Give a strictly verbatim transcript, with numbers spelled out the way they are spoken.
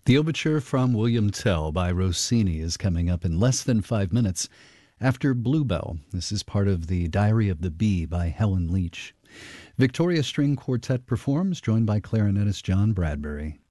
The overture from William Tell by Rossini is coming up in less than five minutes after Bluebell. This is part of the Diary of the Bee by Helen Leach. Victoria String Quartet performs, joined by clarinetist John Bradbury.